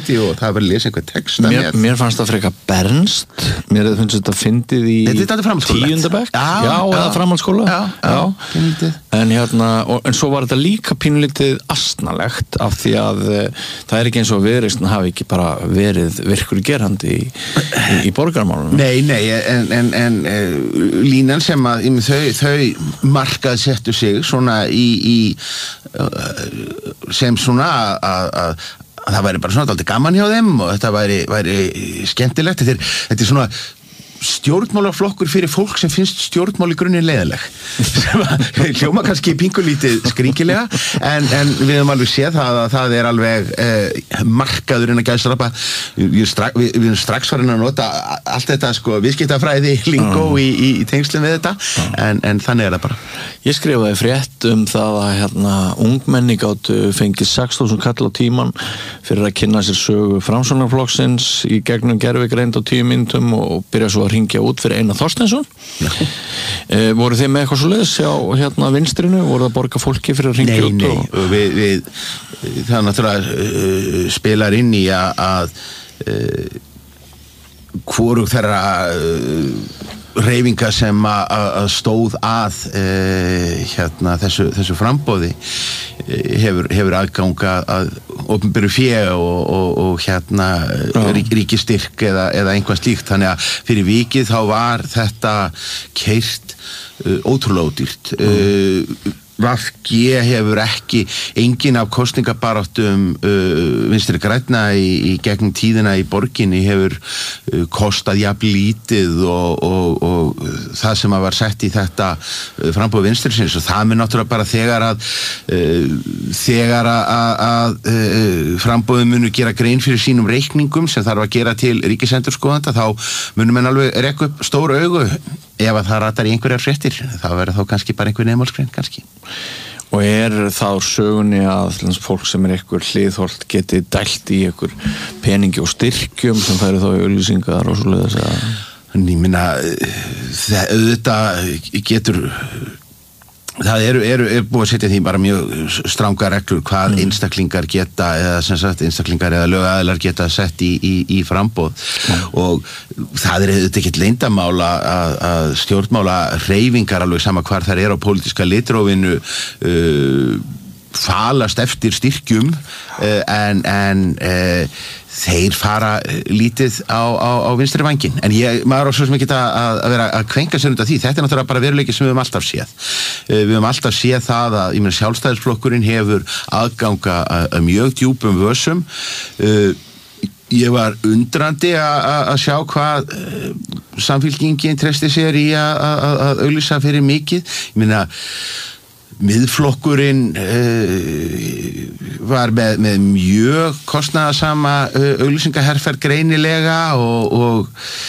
úti og það var að lesa einhver texta mér fannst það frekar bernst mér finnst þetta fyndið í 10. bekk eða framhaldsskóla en en svo var þetta líka pínulítið astnalegt af því að það ekki eins og Viðreisn hafi ekki bara verið virkur gerandi í borgarmálunum Nei, en línan sem að þau markað settu sig svona í sem svona að það væri bara svona dálítið gaman hjá þeim og þetta væri skemmtilegt þetta svona stjórnmálaflokkur fyrir fólk sem finnst stjórnmál í grunninn leiðileg hljóma kannski pingulítið skringilega en við höfum alveg séð að það alveg markaðurinn að gæsrapa við höfum strax farin að nota allt þetta viðskiptafræði lingó í tengslum við þetta en þannig það bara Ég skrifaði frétt það að ungmenni gátu fengið 6.000 kall á tíman fyrir að kynna sér sögu Framsóknarflokksins í gegnum gervigreind á 10 mínútum og byrja svo að hringja út fyrir Einar Þorsteinsson voru þið með eitthvað svo leiðis á vinstrinu, voru það að borga fólki fyrir að hringja út? Nei, það náttúrulega spilar inn í að hvorug þeirra hreyfinga sem að stóð að þessu framboði hefur aðgang að opinberu fé og ríkistyrk eða einhvað slíkt þannig að fyrir vikið þá var þetta keyrt ótrúlega ódýrt VG hefur ekki engin af kosningabaráttum vinstri grænna í gegnum tíðina í borginni hefur kostað jafn lítið og það sem var sett í þetta framboð vinstrinsins og það mun náttúrulega bara þegar að framboðum munu gera grein fyrir sínum reikningum sem þarf að gera til ríkisendurskoðanda þá munum menn alveg rekka upp stór augu ef að það ratar í einhverjar fréttir þá verður þá kannski bara einhver nefnmálsgrein kannski Og þá sögunni að fólk sem einhver hliðholt geti dælt í einhver peningi og styrkjum sem færi þá í auglýsingar og svoleiðis ég minna auðvitað getur það er búið að setja því bara mjög stranga reglur hvað einstaklingar geta eða sem sagt einstaklingar eða lögaðilar geta sett í framboð og það auðvitað ekkert leyndamál að stjórnmála hreyfingar alveg sama hvar þær á pólitíska litrófinu falast eftir styrkjum en þeir fara lítið á vinstri vænginn en maður á svo sem ekki að vera að kvenka sér undan því, þetta náttúrulega bara veruleiki sem við höfum alltaf séð við höfum alltaf séð það að sjálfstæðisflokkurinn hefur aðganga að mjög djúpum vössum ég var undrandi að sjá hvað samfylkingin treysti sér í að auglýsa fyrir mikið ég meina miðflokkurinn var með mjög kostnaðarsama auglýsingaherferð greinilega og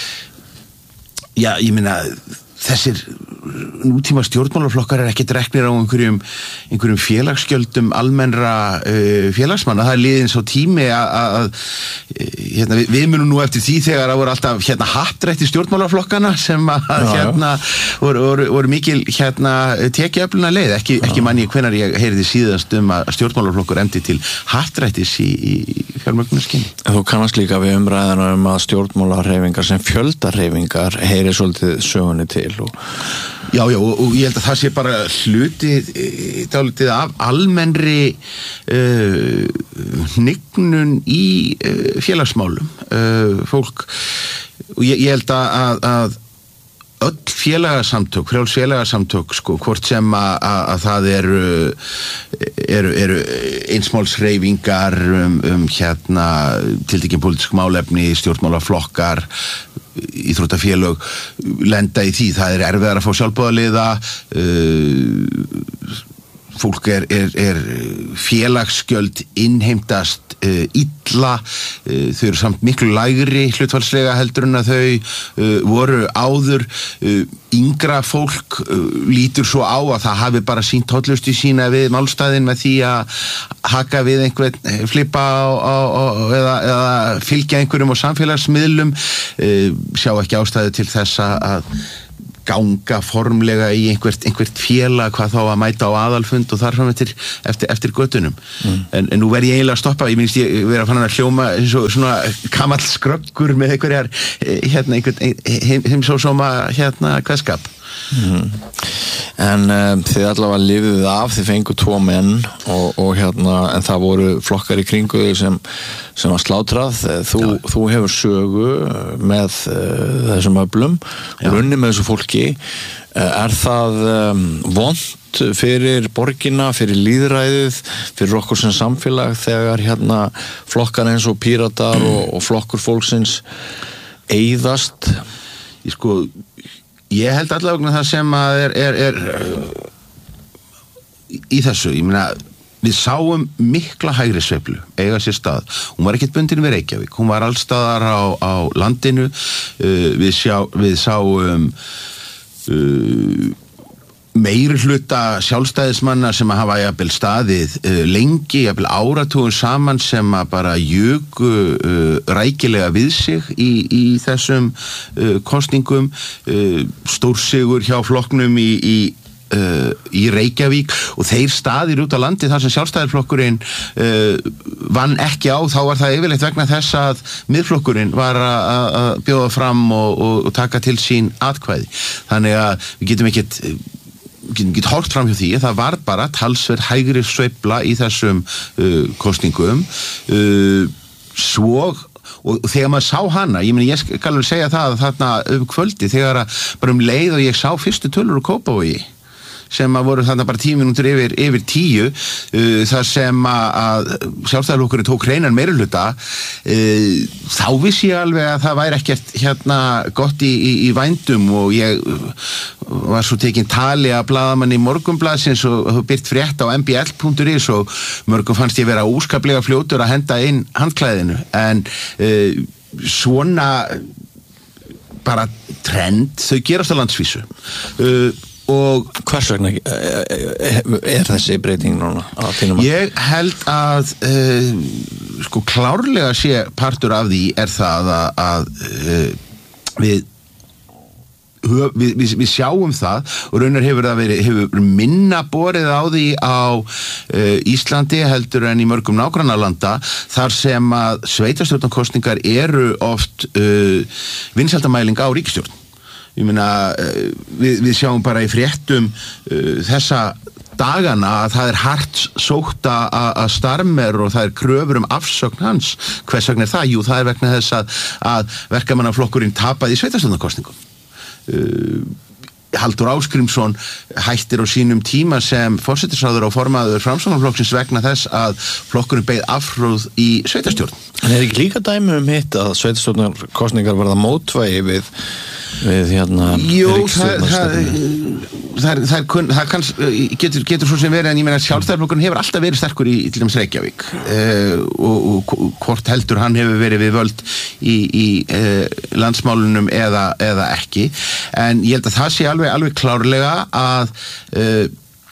ég meina þessir nútíma stjórnmálaflokkar ekkert reknir á einhverjum félagsgjöldum almennra félagsmanna það liðins á tími að við munum nú eftir því þegar það voru alltaf happdrætti stjórnmálaflokkana sem voru mikil tekjuöfluna leið ekki manni hvenær ég heyrði síðast að stjórnmálaflokkur endi til happdrættis í fjármögnunarskyni Þú kannast líka við umræðina að stjórnmálahreyfingar sem fjöldahreyfingar heyri svolítið sögunni til Já, og ég held að það sé bara dálítið af almennri hnignun í félagsmálum fólk og ég held að öll félagasamtök, frjáls félagasamtök hvort sem að það eru einsmálshreyfingar tiltekin pólitísk málefni, stjórnmálaflokkar íþróttafélög lenda í því, það erfiðar að fá sjálfboðaliða fólk er félagsgjöld innheimtast illa þau eru samt miklu lægri hlutfallslega heldur en að þau voru áður yngra fólk lítur svo á að það hafi bara sýnt hollustu sína við málstæðin með því að haka við einhvern flippa eða fylgja einhverjum á samfélagsmiðlum sjá ekki ástæðu til þess að ganga formlega í einhvert félag, hvað þá að mæta á aðalfund og þar fram eftir göttunum. En nú verð ég eiginlega að stoppa, ég minnst ég verið að fann að hljóma eins og svona gamall skröggur með einhverjar heimsósóma kveðskap. En þið allavega lifðuð af, þið fengu 2 menn og en það voru flokkar í kringu sem var slátrað. Þú hefur sögu með þessum öflum og runni með þessu fólki. Er það vont fyrir borgina, fyrir lýðræðið, fyrir okkur sem samfélag þegar flokkar eins og Píratar og flokkur fólksins eyðast? Ég held allavega það sem að er í þessu, ég meina við sáum mikla hægri sveiflu eiga sér stað, hún var ekkert bundin við Reykjavík, hún var allstaðar á landinu, við sáum meiri hluta sjálfstæðismanna sem að hafa jafnvel staðið lengi, jafnvel áratugum saman sem að bara juku rækilega við sig í þessum kosningum, stórsigur hjá flokknum í Reykjavík og þeir staðir út á landi þar sem sjálfstæðisflokkurinn vann ekki á, þá var það yfirleitt vegna þess að miðflokkurinn var að bjóða fram og taka til sín atkvæði. Þannig að við getum ekki horft fram hjá því, það var bara talsverð hægri sveifla í þessum kosningum og þegar maður sá hana, ég skal alveg segja það að þarna kvöldi þegar bara leið og ég sá fyrstu tölur úr Kópavogi sem að voru þarna bara 10 mínútur yfir 10 þar sem að sjálfstæðisflokkurinn tók hreinan meirihluta, þá vissi ég alveg að það væri ekkert gott í vændum og ég var svo tekinn tali að blaðamanni Morgunblaðsins og byrt frétt á mbl.is og mörgum fannst ég vera óskaplega fljótur að henda inn handklæðinu, en svona bara trend, þau gerast á landsvísu og hvers vegna er þessi breyting núna á þínum? Ég held að klárlega sé partur af því er það að við sjáum það og raunar hefur minna borið á því á Íslandi heldur en í mörgum nágrannalanda þar sem að sveitarstjórnarkosningar eru oft vinsældamæling á ríkisstjórn. Ég meina, við sjáum bara í fréttum þessa dagana að það er hart sótt að Starmer og það er kröfur afsögn hans. Hvers vegna er það? Jú, það er vegna þess að verkamannaflokkurinn tapaði í sveitarstjórnarkosningum. Halldór Ásgrímsson hættir á sínum tíma sem forsætisráðherra og formaður Framsóknarflokksins vegna þess að flokkurinn beið afhróð í sveitarstjórn. En er ekki líka dæmi hitt að sveitarstjórnarkosningar verða mótvægi við Jú, það getur svo sem verið, en ég meina sjálfstæðisflokkurinn hefur alltaf verið sterkur í til dæmis Reykjavík og hvort heldur hann hefur verið við völd í landsmálunum eða ekki, en ég held að það sé alveg klárlega að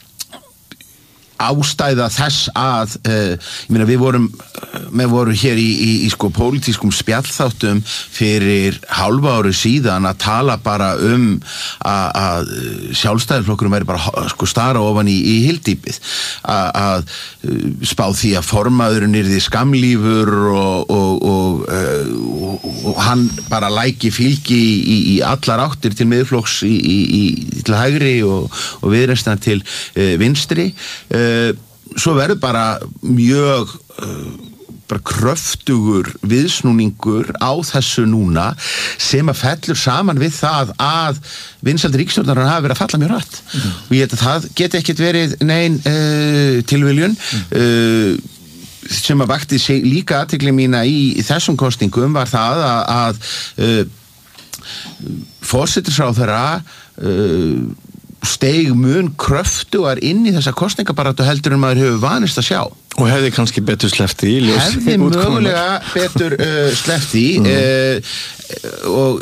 ástæða þess að ég meina við vorum hér í pólitískum spjallþáttum fyrir hálfa ári síðan að tala bara að sjálfstæðisflokkurinn væri bara stara ofan í hyldýpið, að spá því að formaðurinn yrði skamlífur og hann bara læki fylgi í allar áttir til miðflokks til hægri og viðreisnar til vinstri. Svo verður bara mjög bara kröftugur viðsnúningur á þessu núna sem að fellur saman við það að vinsældir ríkisstjórnarinnar hafa verið að falla mjög hratt og ég held að það geti ekkert verið nein tilviljun sem að vakti sig líka athygli mína í þessum kosningum var það að forsætisráðherra steig mun kröftugar inn í þessa kosningabaráttu heldur en maður hefur vanist að sjá. Og hefði kannski betur sleppt í ljós. Hefði mögulega betur sleppt í og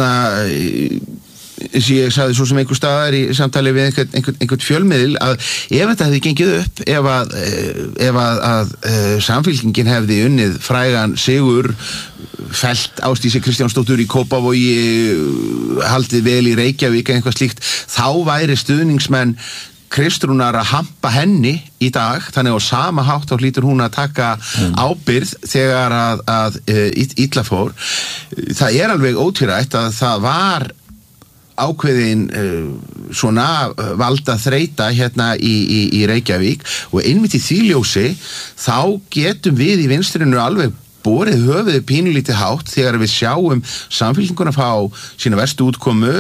eins og ég sagði svo sem einhver staðar í samtali við einhvern fjölmiðil að ef þetta hefði gengið upp, ef að samfylkingin hefði unnið frægan sigur fellt Ásdísi Kristjánsdóttur í Kópavogi haldið vel í Reykjavík eitthvað slíkt, þá væri stuðningsmenn Kristrúnar að hampa henni í dag, þannig á sama hátt þá hlýtur hún að taka ábyrgð þegar að illa fór. Það alveg ótvírætt að það var ákveðin svona valda þreita hérna í Reykjavík og einmitt í því ljósi þá getum við í vinstrinu alveg borið höfuðið pínulítið hátt þegar við sjáum Samfylkinguna fá sína verstu útkomu,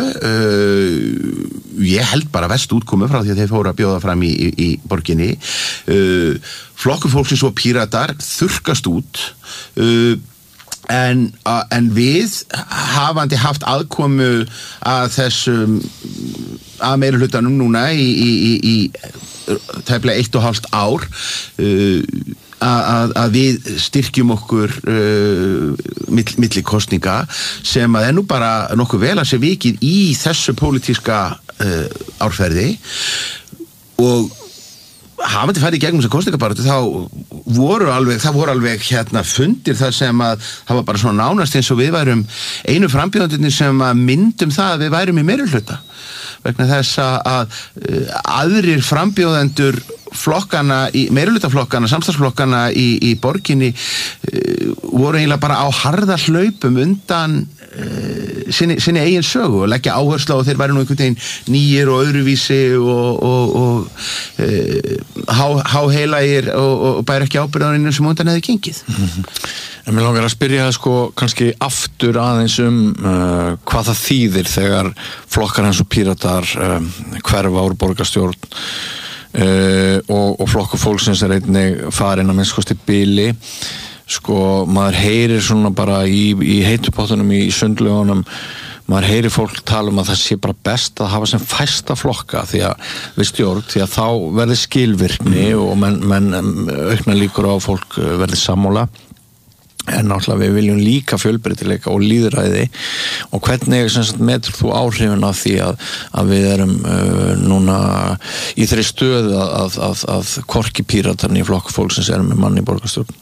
ég held bara verstu útkomu frá því að þeir fóru að bjóða fram í borginni, Flokkur fólksins og Píratar þurrkast út, en við hafandi haft aðkomu að þessum að meirihlutanum núna í tæplega 1,5 ár að við styrkjum okkur milli kosninga sem að nú bara nokkuð vel að sé vikið í þessu pólitíska árferði og hafandi farið í gegnum þessa kosningabaráttu þá voru alveg hérna fundir þar sem að það var bara svona nánast eins og við værum einu frambjóðandurnir sem að myndum það að við værum í meirihluta vegna þess að aðrir frambjóðendur flokkana, meirihlutaflokkana, samstarfsflokkana í borginni voru eiginlega bara á harða hlaupum undan sinni eigin sögu og leggja áherslu á að þeir væri nú einhvern veginn nýir og öðruvísi og háheilagir og bæri ekki ábyrgðaninn sem undan hefði gengið. En mér langar að spyrja það kannski aftur aðeins hvað það þýðir þegar flokkar eins og Píratar hverfa úr borgarstjórn og Flokkur fólksins einnig farin að minnst kosti bili maður heyrir svona bara í heitupottunum í sundlögunum maður heyrir fólk tala að það sé bara best að hafa sem fæsta flokka því að þá verði skilvirkni og menn aukna líkur á fólk verði sammála en náttúrulega við viljum líka fjölbreytileika og lýðræði og hvernig metur þú áhrifin af því að við erum núna í þeirri stöðu að hvorki Píratarnir í Flokkur fólksins erum með mann í borgarstjórn?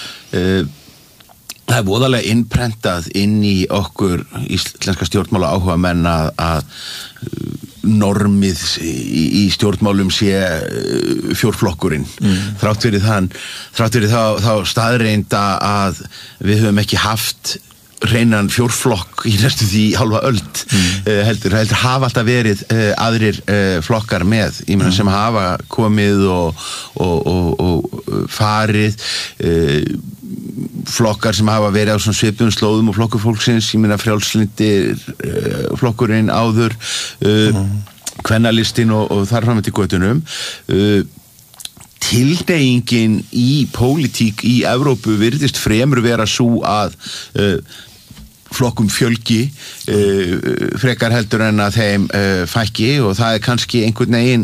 Það voðalega innprentað inn í okkur íslenska stjórnmála áhuga menn að normið í stjórnmálum sé fjórflokkurinn þrátt fyrir þá staðreynd að við höfum ekki haft hreinan fjórflokk í næstu því hálfa öld heldur hafa alltaf verið aðrir flokkar með ég meina sem hafa komið og farið flokkar sem hafa verið á svona svipum slóðum og Flokkur fólksins, ég meina frjálslyndir flokkurinn áður kvennalistinn og þar fram eftir götunum tilhneigingin í pólitík í Evrópu virðist fremur vera sú að flokkum fjölgi frekar heldur en að þeim fækki og það kannski einhvern veginn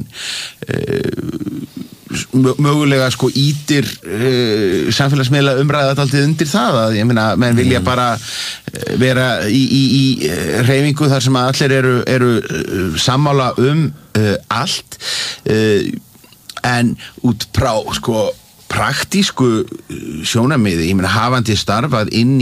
mögulega ítir samfélagsmiðla umræða dálítið undir það að ég meina menn vilja bara vera í hreyfingu þar sem að allir eru sammála allt en út frá praktísku sjónarmiði, ég meina hafandi starfað inn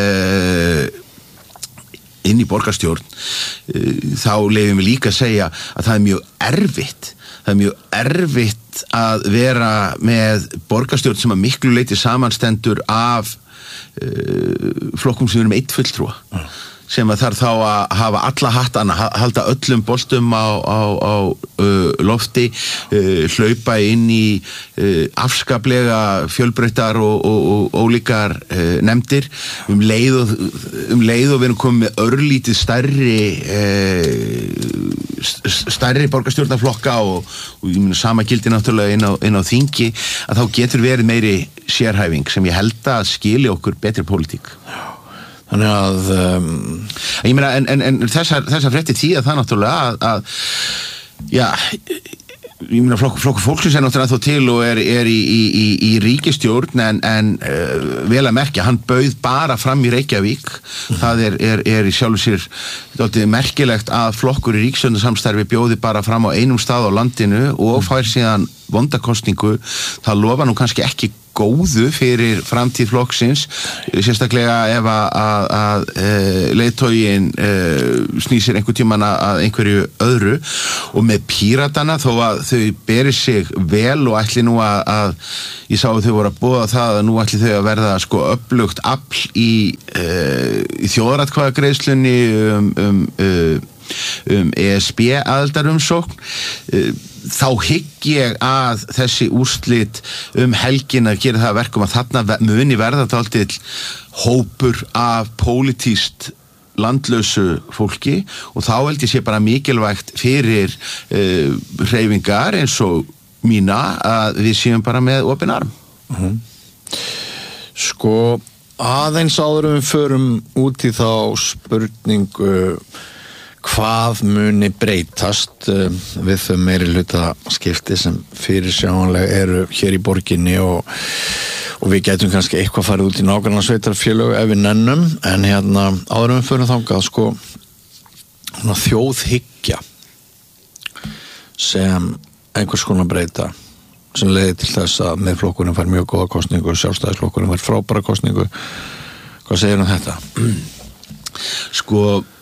í borgarstjórn þá leyfum við líka að segja að það er mjög erfitt að vera með borgarstjórn sem að miklu leyti samanstendur af flokkum sem eru með 1 fulltrúa sem að þarf þá að hafa alla hattana, halda öllum boltum á lofti, hlaupa inn í afskaplega fjölbreyttar og ólíkar nefndir leið og við erum komið með örlítið stærri borgarstjórnarflokka og ég meina sama gildi náttúrulega inn á þingi að þá getur verið meiri sérhæfing sem ég held að skili okkur betri pólitík. Þannig að ég meina en þessar fréttir þýða það náttúrulega að ég meina Flokkur fólksins náttúrulega þó til og er í ríkisstjórn en vel að merkja, hann bauð bara fram í Reykjavík það er í sjálfu sér dálítið merkilegt að flokkur í ríkisstjórnarsamstarfi bjóði bara fram á einum stað á landinu og fær síðan vondakostningu, það lofa nú kannski ekki góðu fyrir framtíð flokksins, sérstaklega ef að leiðtoginn snýr sér einhvern tímann að einhverju öðru, og með Píratana þó að þau beri sig vel og ætli nú að ég sá að þau voru að boða það að nú ætli þau að verða sko öflugt afl í þjóðaratkvæðagreiðslunni ESB aðildarumsókn, þá hygg ég að þessi úrslit helgina gera það verkum að þarna muni verða dálítill hópur af pólitískt landlausu fólki, og þá held ég sé bara mikilvægt fyrir hreyfingar eins og mína að við séum bara með opin arm. Sko, aðeins áður við förum út í þá spurningu hvað muni breytast við þau meiri hluta skipti sem fyrirsjáanlega eru hér í borginni, og við getum kannski eitthvað farið út í nágranna sveitarfélög ef við nennum, en hérna áður við förum þangað, sko, þjóðhyggja sem einhvers konar breyta sem leiði til þess að Miðflokkurinn fær mjög góða kosningu og Sjálfstæðisflokkurinn fær frábæra kosningu. Hvað segir þetta? Sko,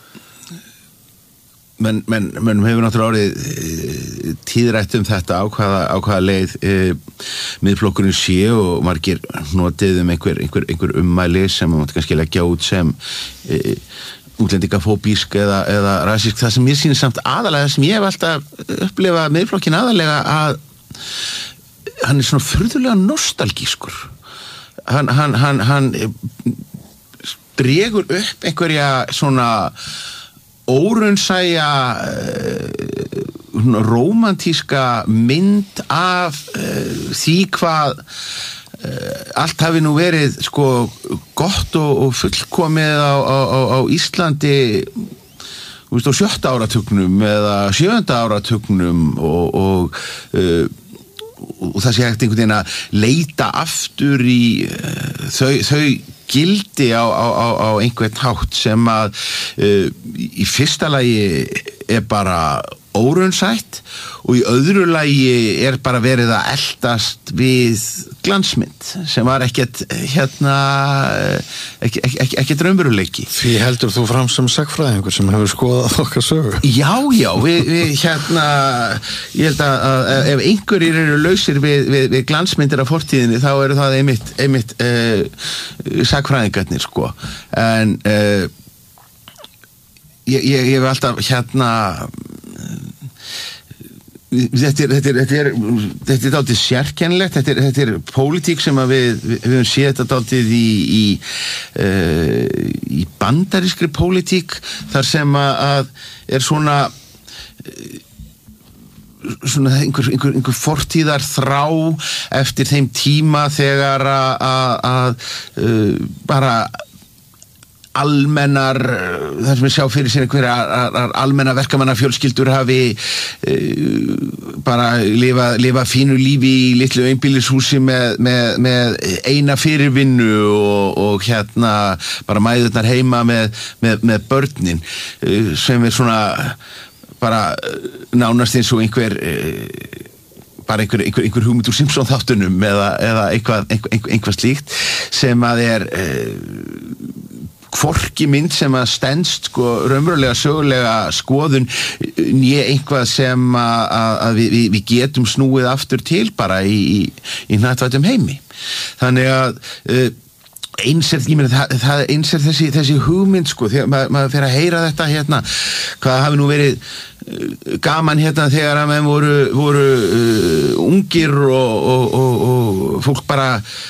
menn hefur náttúrulega orðið tíðrætt þetta á hvaða leið Miðflokkurinn sé, og margir notið einhver ummæli sem maður kannski leggja út sem útlendingafóbísk eða rasísk. Það sem ég sýnir samt aðalega, sem ég hef alltaf upplifað Miðflokkinn aðalega, að hann er svona furðulega nostalgískur. Hann dregur upp einhverja svona óraunsæja rómantíska mynd af því hvað allt hafi nú verið sko gott og fullkomið á Íslandi, á 7. áratugnum eða 7. áratugnum, og það sé hægt einhvern veginn að leita aftur í þau gildi á einhvern hátt sem að í fyrsta lagi er bara óraunsætt, og í öðru lagi er bara verið að eltast við glansmynd sem var ekkert raunveruleiki. Því heldur þú fram sem sagnfræðingur sem hefur skoðað okkar sögu? Já, við ég held að ef einhverjir eru lausir við glansmyndir af fortíðinni, þá eru það einmitt sagnfræðingarnir, sko. En ég hef alltaf þetta er dálítið sérkennilegt, þetta er pólitík sem að við höfum séð þetta dálítið í bandarískri pólitík, þar sem að er svona einhver fortíðar þrá eftir þeim tíma þegar að bara almennar, það sem við sjá fyrir sér einhverja almenna verkamannafjölskyldur hafi bara lifa fínu lífi í litlu einbýlishúsi með eina fyrirvinnu og bara mæðurnar heima með börnin, sem er svona bara nánast eins og einhver hugmynd úr Simpson þáttunum eða eitthvað slíkt, sem að er hvorki mynd sem að stenst sko raunverulega sögulega skoðun né einhvað sem að við getum snúið aftur til bara í hnattvæddum heimi. Þannig að eins er þessi hugmynd, sko, þegar maður fer að heyra þetta hvað hafi nú verið gaman þegar að menn voru ungir og fólk bara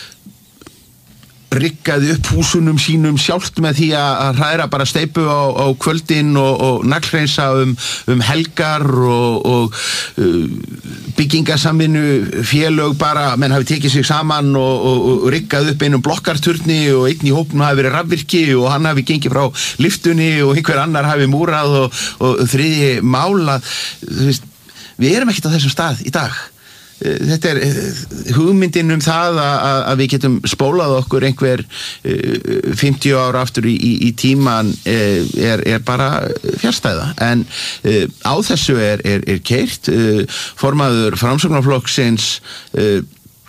riggaði upp húsunum sínum sjálft með því að hræra bara steypu á kvöldin og naglhreinsa helgar og byggingasamvinnu félög, bara menn hafi tekið sig saman og riggað upp einum blokkarturni, og einn í hópnum hafi verið rafvirki og hann hafi gengið frá lyftunni og einhver annar hafi múrað og þriðji málað. Við erum ekkert á þessum stað í dag. Þetta er hugmyndin það að við getum spólað okkur einhver 50 ára aftur í tíman er bara fjarstæða, en á þessu er keyrt. Formaður Framsóknarflokksins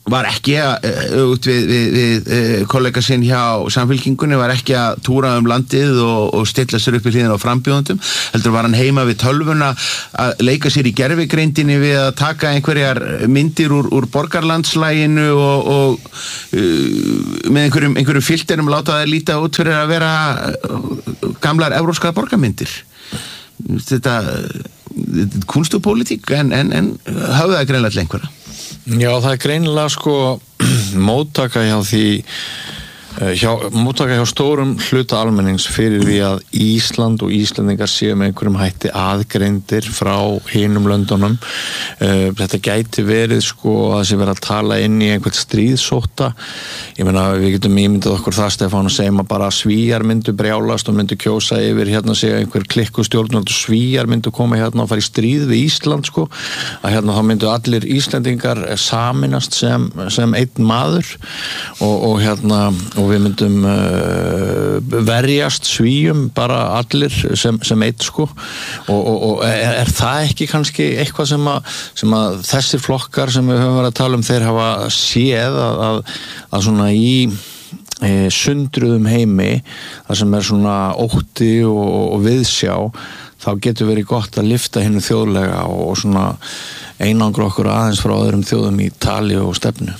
var ekki við kollega sinn hjá Samfylkingunni, var ekki að túra landið og stilla sér upp í hliðina á frambjóðendum, heldur var hann heima við tölvuna að leika sér í gervigreindinni við að taka einhverjar myndir úr borgarlandslæginu og með einhverjum filterum láta það líta út fyrir að vera gamlar evrópskar borgarmyndir. Þetta kunstupólitík en höfðu það greinlega til einhverja. Já, það greinilega sko móttaka hjá því móttaka hjá stórum hluta almennings fyrir því að Ísland og Íslendingar séu með einhverjum hætti aðgreindir frá hinum löndunum. Þetta gæti verið sko að þessi verið að tala inn í einhvern stríðsótta. Ég meina, við getum ímyndað okkur það, Stefán, að segja bara að Svíar myndu brjálast og myndu kjósa yfir segja einhver klikkustjórnvöld og Svíar myndu koma og fara í stríð við Ísland sko, að þá myndu allir Íslendingar saminast sem einn maður og við myndum verjast Svíum bara allir sem eitt sko og er það ekki kannski eitthvað sem að þessir flokkar sem við höfum verið að tala þeir hafa séð að svona í sundruðum heimi þar sem svona ótti og viðsjá, þá getur verið gott að lyfta hinu þjóðlega og svona einangra okkur aðeins frá öðrum þjóðum í tali og stefnu.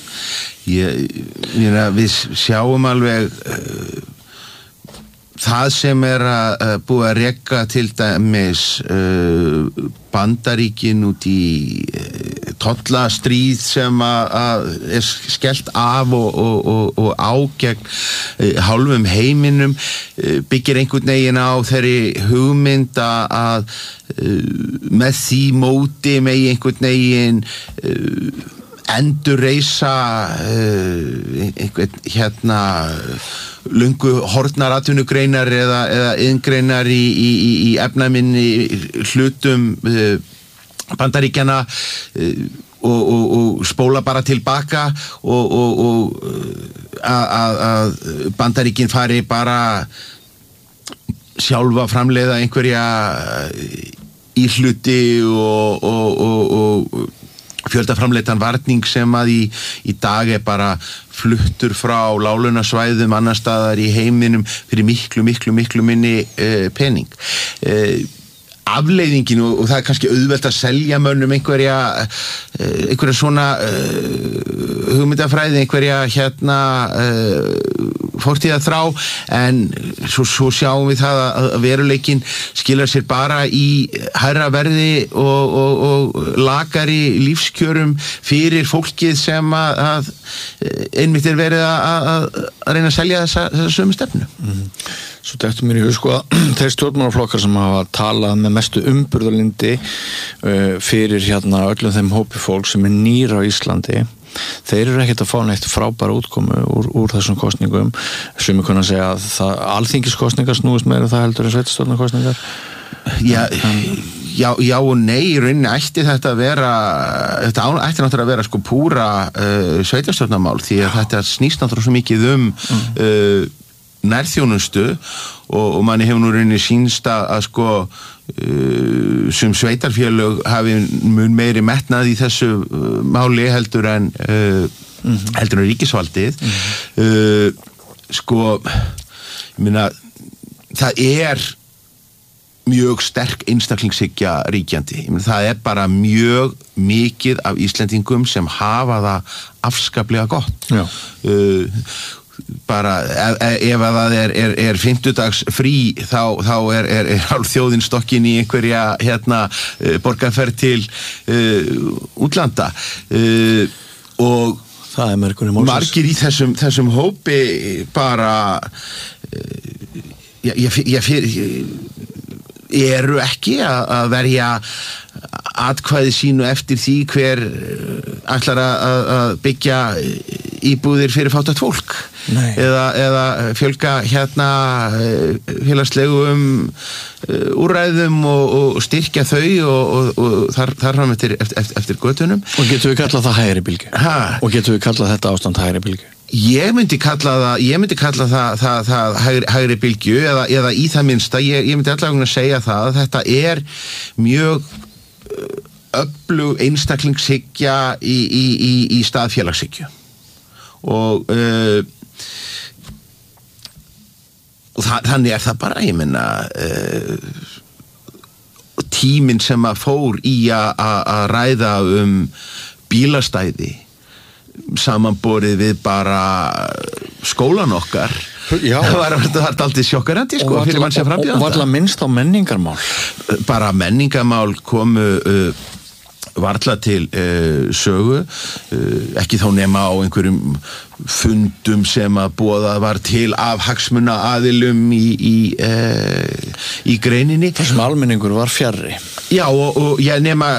Við sjáum alveg það sem að búið að reka til dæmis Bandaríkin út í tollastríð sem að er skellt af og á gegn hálfum heiminum, byggir einhvern veginn á þeirri hugmynd að með því móti megi einhvern veginn endurreisa einhvern löngu horfnar atvinnugreinar eða iðngreinar í efnaminni hlutum Bandaríkjanna og spóla bara tilbaka og að Bandaríkin fari bara sjálfa framleiða einhverja íhluti og fjöldaframleitan varning sem að í dag er bara fluttur frá láglaunasvæðum annar staðar í heiminum fyrir miklu minni pening. Afleiðingin og það er kannski auðvelt að selja mönnum einhverja svona hugmyndafræði, einhverja fortíðarþrá, en svo sjáum við það að veruleikinn skilar sér bara í hærra verði og lakari lífskjörum fyrir fólkið sem að einmitt er verið að reyna að selja þessa sömu stefnu. Svo dettur mér í hug sko að þeir stjórnmálaflokkar sem hafa talað með mestu umburðarlyndi fyrir öllum þeim hópi fólk sem er nýr á Íslandi, þeir eru ekkert að fá neitt frábæra útkomu úr þessum kosningum. Sumir kunna segja að alþingiskosningar snúist meira það heldur en sveitarstjórnarkosningar. Já og nei, í rauninni ætti þetta að vera, þetta ætti náttúrulega að vera sko púra sveitarstjórnarmál, því að þetta snýst náttúrulega svo mikið nærþjónustu og manni hefur nú rauninni sýnst að sko sem sveitarfélög hafi mun meiri metnað í þessu máli heldur en ríkisvaldið. Sko, ég meina, það er mjög sterk einstaklingshyggja ríkjandi. Ég meina, það er bara mjög mikið af Íslendingum sem hafa það afskaplega gott. Já. Bara ef að það er fimmtudags frí þá er hálf þjóðin stokkin í einhverja borgarferð til útlanda og það er margir í þessum hópi bara eru ekki að verja atkvæði sínu eftir því hver ætlar að byggja íbúðir fyrir fátækt fólk eða fjölga félagslegum úrræðum og styrkja þau og þar fram eftir götunum. Og getum við kallað það hægri bylgju? Og getum við kallað þetta ástand hægri bylgju? Ég myndi kalla það hægri bylgju eða í það minnsta, ég myndi allavega að segja það að þetta er mjög öflug einstaklingshyggja í stað félagshyggju. og þannig það bara, ég meina tíminn sem að fór í að ræða bílastæði samanborið við bara skólan okkar. Já. Það var alltaf sjokkarandi sko, fyrir mann sem frambjóðanda. Og varla minnst á menningarmál. Bara menningarmál komu varla til sögu, ekki þá nema á einhverjum fundum sem að boðað var til af hagsmunaaðilum í greininni. Þessum almenningur var fjarri. Já, og ég nema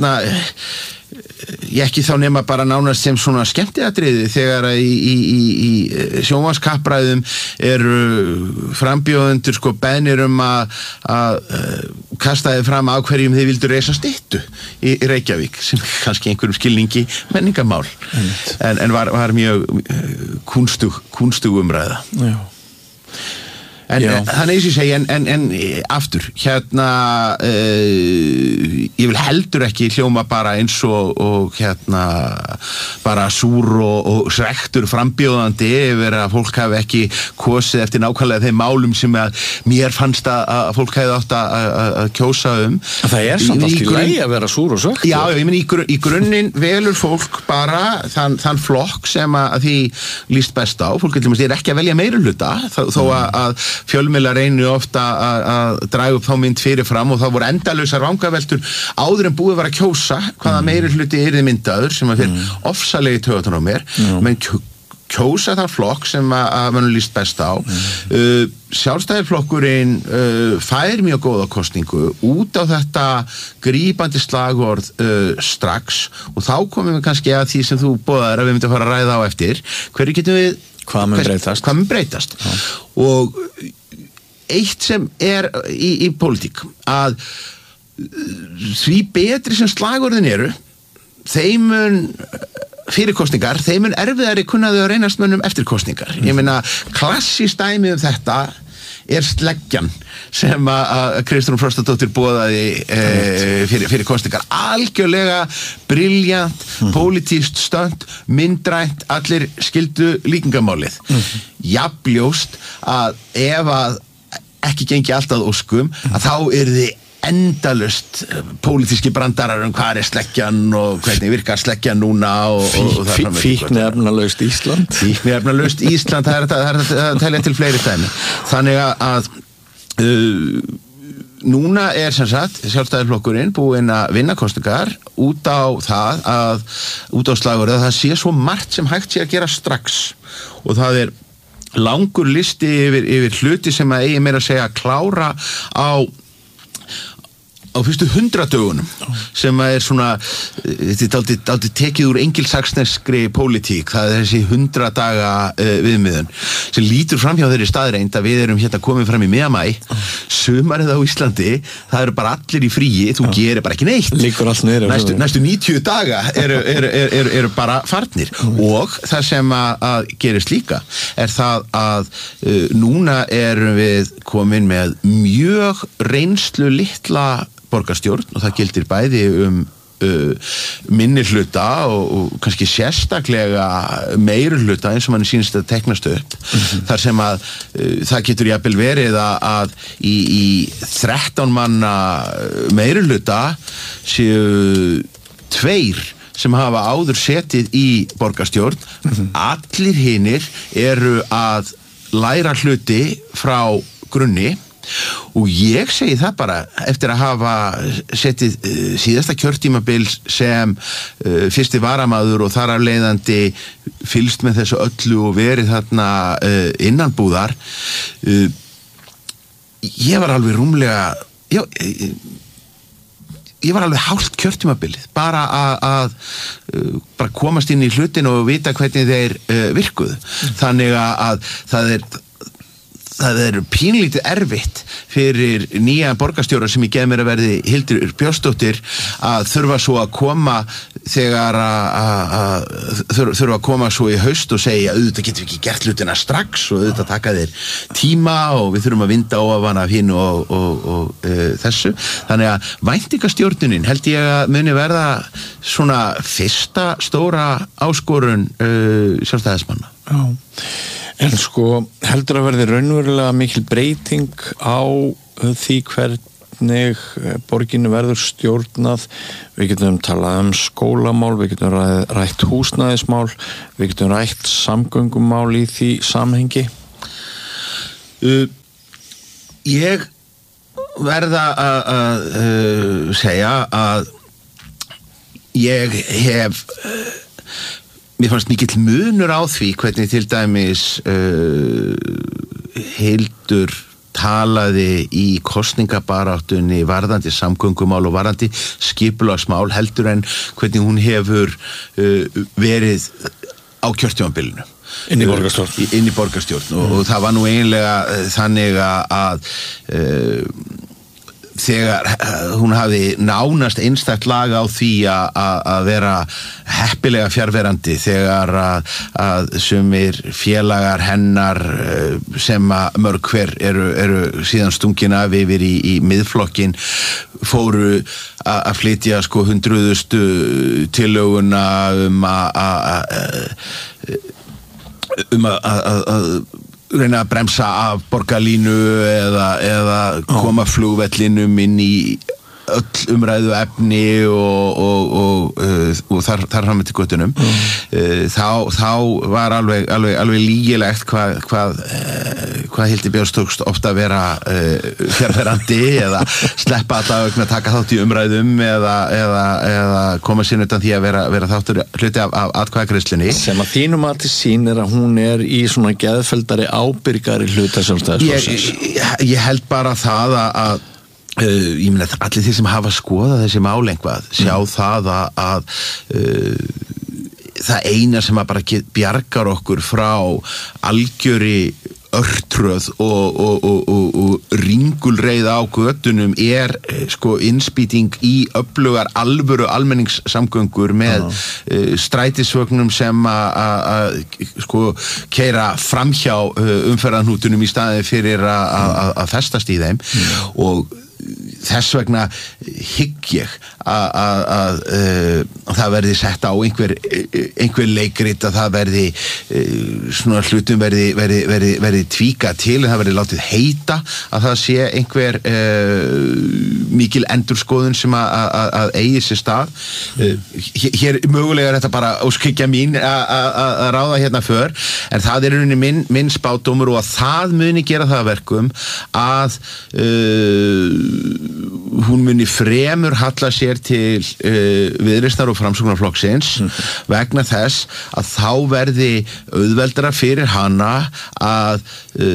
ég ekki þá nema bara nánast sem svona skemmtiatriði þegar í sjónvarpskappræðum eru frambjóðendur sko beðnir að kasta þið fram á hverjum þið vildu reisa styttu í Reykjavík, sem kannski einhverjum skilningi menningamál, en var mjög kúnstug umræða. Já. Þannig eins og ég segi, en aftur, hérna ég vil heldur ekki hljóma bara eins og hérna bara súr og svektur frambjóðandi yfir að fólk hafi ekki kosið eftir nákvæmlega þeim málum sem að mér fannst að fólk hefði átt að kjósa Það samt allt í lagi að vera súr og svektur. Já, ég meni í grunninn velur fólk bara þann flokk sem að því líst best á. Fólk er ekki að velja meirihluta þó að fjölmiðlar reynir ofta að draga upp þá mynd fyrir fram, og það voru endalausar vangaveltur áður en búið var að kjósa hvaða meirihluti yrði myndaður, sem að fyrir ofsalegi töðunar á mér, menn kjósa þann flokk sem að mann líst best á. Sjálfstæðisflokkurinn fær mjög góða kosningu út á þetta grípandi slagorð strax, og þá komum við kannski að því sem þú boðaðir að við myndum að fara að ræða á eftir. Hverju getum við hvað mun breytast? Og eitt sem í pólitík, að því betri sem slagorðin eru, þeim mun fyrir kosningar, þeim mun erfiðari kunnaðu að reynast mönnum eftir kosningar. Ég meina, klassískt dæmi þetta sleggjan sem að Kristrún Frostadóttir boðaði fyrir kosningar. Algjörlega briljant, pólitískt stönd, myndrænt, allir skildu líkingamálið. Jafnljóst að ef að ekki gengi alltaf óskum, að þá yrði endalaust pólitíski brandarar hvað sleggjan og hvernig virkar sleggjan núna og Fíkniefnalaust Ísland. Fíkniefnalaust Ísland, það er að telja til fleiri dæmi. Þannig að núna sem sagt Sjálfstæðisflokkurinn búinn að vinna kosningar út á slagorðið að það sé svo margt sem hægt sé að gera strax, og það langur listi yfir hluti sem að eigi meira að segja að klára á fyrstu 100 dögunum, sem að svona þetta dálítið tekið úr engilsaxneskri pólitík. Það þessi 100 daga viðmiðun sem lítur fram hjá þeirri staðreind að við erum hérna komið fram í miðjan maí, sumarið á Íslandi, það eru bara allir í fríi, þú gerir bara ekki neitt, liggur allt niður, næstu 90 daga eru bara farnir. Og það sem að gerist líka það að núna erum við komin með mjög reynslu litla borgarstjórn, og það gildir bæði minnihluta og kannski sérstaklega meirihluta eins og manni sýnist að teknast upp, þar sem að það getur jafnvel verið að í 13 manna meirihluta séu 2 sem hafa áður setið í borgarstjórn. Allir hinir eru að læra hluti frá grunni, og ég segi það bara eftir að hafa setið síðasta kjörtímabil sem fyrsti varamaður og þar af leiðandi fylgst með þessu öllu og verið þarna innanbúðar. Ég var alveg rúmlega ég var alveg hálft kjörtímabilið bara að bara komast inn í hlutin og vita hvernig þeir virkuðu. Þannig að það það pínlítið erfitt fyrir nýja borgarstjóra sem ég gef mér að verði Hildur Björnsdóttir að þurfa svo að koma þegar að þurfa að koma svo í haust og segja auðvitað getum við ekki gert hlutina strax og auðvitað taka þér tíma og við þurfum að vinda ofan af hinu og þessu. Þannig að væntingastjórnunin held ég að muni verða svona fyrsta stóra áskorun sjálfstæðismanna. Já. En sko heldur að verði raunverulega mikil breyting á því hvernig borginni verður stjórnað. Við getum talað skólamál, við getum rætt húsnæðismál, við getum rætt samgöngumál í því samhengi. Ég verða að segja að ég hef mér fannst mikill munur á því hvernig til dæmis Hildur talaði í kosningabaráttunni varðandi samgöngumál og varðandi skipulagsmál heldur en hvernig hún hefur verið á kjörtímabilinu. Inn í borgarstjórn. Og það var nú eiginlega þannig að þegar hún hafði nánast einstakt lag á því að vera heppilega fjarverandi þegar að sumir félagar hennar sem að mörg hver eru síðan stungin af yfir í miðflokkin fóru að flytja sko 100.000 tillöguna um að reyna að bremsa af borgarlínu eða koma flugvellinum inn í öll umræðu efni og þar fram til göttunum. Þá var alveg lygilegt hvað Hildi Björns tókst ofta að vera fjarverandi eða sleppa alltaf að taka þátt í umræðum eða koma sér utan því að vera þáttur hluti af atkvæðagreiðslunni. Sem að þínum að til sýnir að hún í svona geðfeldari ábyrgari hluta sjálfstæðisflokksins. Ég held bara það að ég meina allir þeir sem hafa skoðað þessi mál eitthvað sjá það að það eina sem að bara bjargar okkur frá algjöri örtröð og ringulreið á götunum sko innspýting í öflugar alvöru almenningssamgöngur með strætisvögnum sem að sko keyra framhjá umferðarhnútunum í staðinn fyrir að festast í þeim og þess vegna hygg ég að það verði sett á einhver leikrit að það verði svona hlutum verði tvíka til en það verði látið heita að það sé einhver mikil endurskoðun sem að eigi sér stað. Hér mögulega þetta bara óskikja mín að ráða hérna för en það rauninni minn spádómur og að það muni gera það verkum að hún muni fremur halla sér til Viðreisnar og Framsóknarflokksins vegna þess að þá verði auðveldara fyrir hana að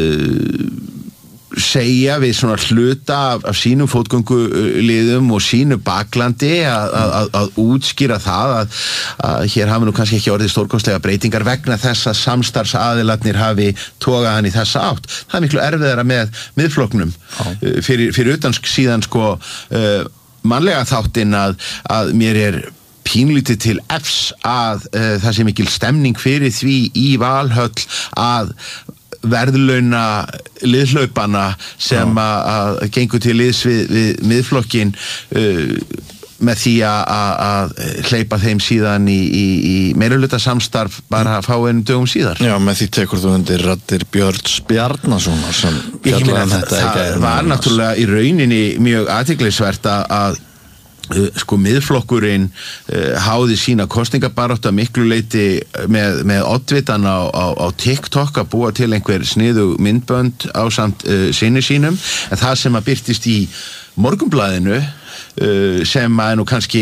segja við svona hluta af sínum fótgönguliðum og sínu baklandi að útskýra það að hér hafi nú kannski ekki orðið stórkostlega breytingar vegna þess að samstarfsaðilarnir hafi togað hann í þessa átt. Það miklu erfiðara með miðflokknum fyrir utan síðan sko mannlega þáttinn að mér pínlítið til efs að það sé mikil stemning fyrir því í Valhöll að verðlauna liðhlaupana sem að gengur til liðs við miðflokkin með því að hleypa þeim síðan í meirihluta samstarf bara að fá einum dögum síðar. Já, með því tekur þú undir raddir Björns Bjarnasonar sem fjallaði þetta í gær. Það var náttúrulega í rauninni mjög athyglisvert að sko miðflokkurinn háði sína kosningabaráttu að miklu leyti með oddvitan á TikTok að búa til einhver sniðug myndbönd ásamt syni sínum en það sem að birtist í Morgunblaðinu sem að nú kannski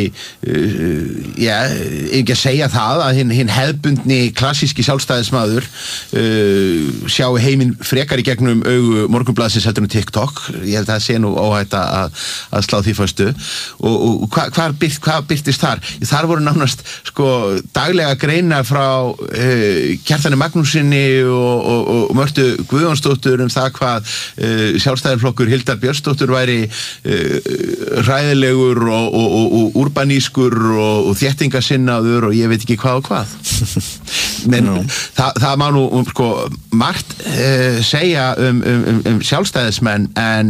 ekki að segja það að hinn hefðbundni klassíski sjálfstæðismaður sjá heiminn frekar í gegnum augu Morgunblaðsins heldur TikTok. Ég held að það sé nú óhætt að slá því föstu og hvað birtist þar? Þar voru nánast daglega greina frá Kjartani Magnúsinni og Mörtu Guðjónsdóttur það hvað sjálfstæðisflokkur Hildar Björnsdóttur væri hræðilegur og urbanískur og þéttingasinnaður og ég veit ekki hvað og hvað. Men það má nú margt segja um sjálfstæðismenn en